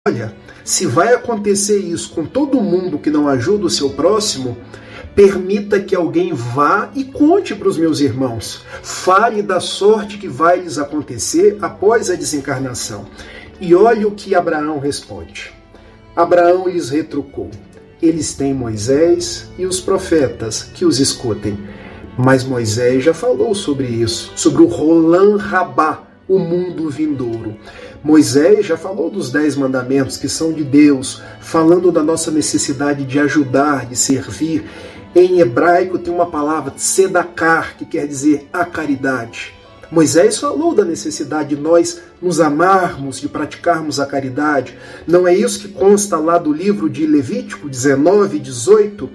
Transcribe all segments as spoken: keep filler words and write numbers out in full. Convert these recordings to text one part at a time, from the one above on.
Olha, se vai acontecer isso com todo mundo que não ajuda o seu próximo, permita que alguém vá e conte para os meus irmãos. Fale da sorte que vai lhes acontecer após a desencarnação. E olha o que Abraão responde. Abraão lhes retrucou: eles têm Moisés e os profetas que os escutem. Mas Moisés já falou sobre isso, sobre o Rolam Rabá, o mundo vindouro. Moisés já falou dos dez mandamentos que são de Deus, falando da nossa necessidade de ajudar, de servir. Em hebraico tem uma palavra, tzedakar, que quer dizer a caridade. Moisés falou da necessidade de nós nos amarmos, de praticarmos a caridade. Não é isso que consta lá do livro de Levítico dezenove, dezoito?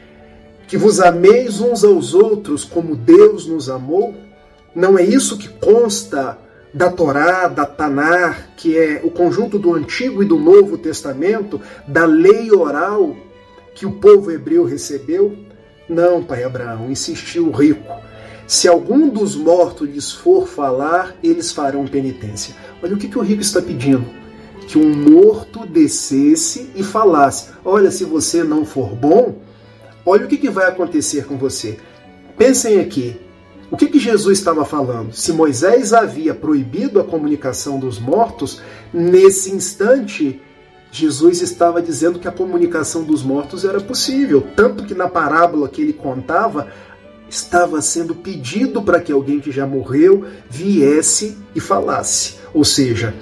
Que vos ameis uns aos outros como Deus nos amou? Não é isso que consta da Torá, da Tanar, que é o conjunto do Antigo e do Novo Testamento, da lei oral que o povo hebreu recebeu? Não, pai Abraão, insistiu o rico. Se algum dos mortos lhes for falar, eles farão penitência. Olha o que, que o rico está pedindo. Que um morto descesse e falasse: olha, se você não for bom, olha o que, que vai acontecer com você. Pensem aqui. O que, que Jesus estava falando? Se Moisés havia proibido a comunicação dos mortos, nesse instante, Jesus estava dizendo que a comunicação dos mortos era possível. Tanto que na parábola que ele contava, estava sendo pedido para que alguém que já morreu viesse e falasse. Ou seja,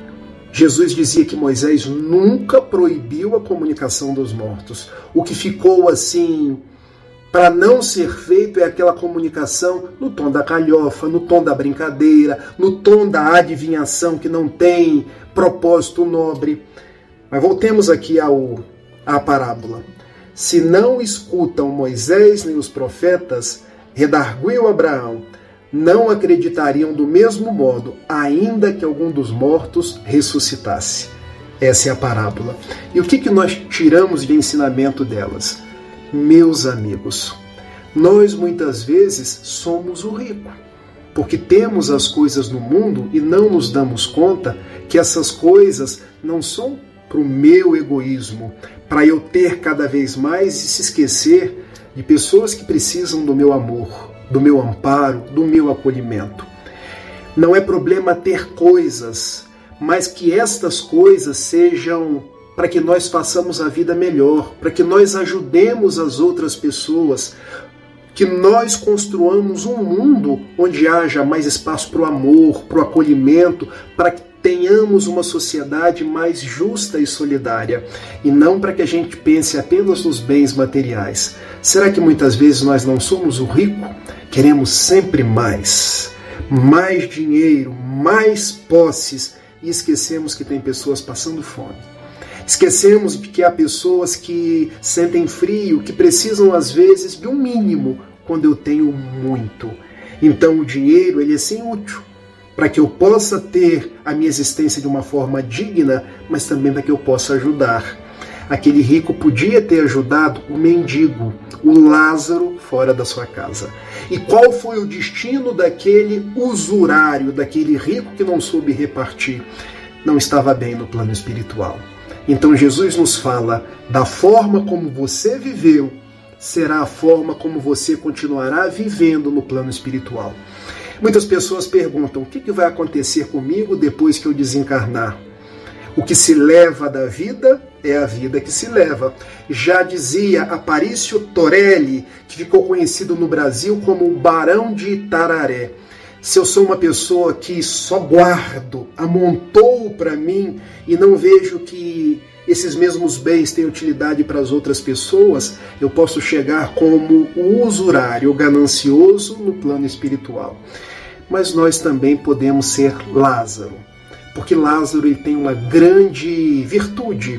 Jesus dizia que Moisés nunca proibiu a comunicação dos mortos. O que ficou assim para não ser feito é aquela comunicação no tom da calhofa, no tom da brincadeira, no tom da adivinhação que não tem propósito nobre. Mas voltemos aqui ao, à parábola. Se não escutam Moisés nem os profetas, redarguiu Abraão, não acreditariam do mesmo modo, ainda que algum dos mortos ressuscitasse. Essa é a parábola. E o que, que nós tiramos de ensinamento delas? Meus amigos, nós muitas vezes somos o rico, porque temos as coisas no mundo e não nos damos conta que essas coisas não são para o meu egoísmo, para eu ter cada vez mais e se esquecer de pessoas que precisam do meu amor, do meu amparo, do meu acolhimento. Não é problema ter coisas, mas que estas coisas sejam para que nós façamos a vida melhor, para que nós ajudemos as outras pessoas, que nós construamos um mundo onde haja mais espaço para o amor, para o acolhimento, para que tenhamos uma sociedade mais justa e solidária, e não para que a gente pense apenas nos bens materiais. Será que muitas vezes nós não somos o rico? Queremos sempre mais, mais dinheiro, mais posses, e esquecemos que tem pessoas passando fome. Esquecemos de que há pessoas que sentem frio, que precisam às vezes de um mínimo, quando eu tenho muito. Então o dinheiro ele é sim útil, para que eu possa ter a minha existência de uma forma digna, mas também para que eu possa ajudar. Aquele rico podia ter ajudado o mendigo, o Lázaro, fora da sua casa. E qual foi o destino daquele usurário, daquele rico que não soube repartir? Não estava bem no plano espiritual. Então Jesus nos fala, da forma como você viveu, será a forma como você continuará vivendo no plano espiritual. Muitas pessoas perguntam, o que vai acontecer comigo depois que eu desencarnar? O que se leva da vida é a vida que se leva. Já dizia Aparício Torelli, que ficou conhecido no Brasil como o Barão de Itararé. Se eu sou uma pessoa que só guardo, amontou para mim e não vejo que esses mesmos bens têm utilidade para as outras pessoas, eu posso chegar como o usurário, o ganancioso no plano espiritual. Mas nós também podemos ser Lázaro, porque Lázaro ele tem uma grande virtude.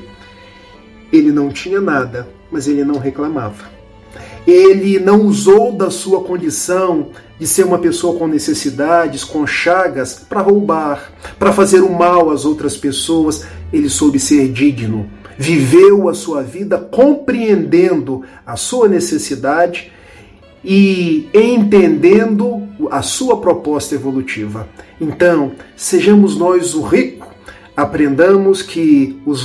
Ele não tinha nada, mas ele não reclamava. Ele não usou da sua condição de ser uma pessoa com necessidades, com chagas, para roubar, para fazer o mal às outras pessoas. Ele soube ser digno, viveu a sua vida compreendendo a sua necessidade e entendendo a sua proposta evolutiva. Então, sejamos nós o rico aprendamos que os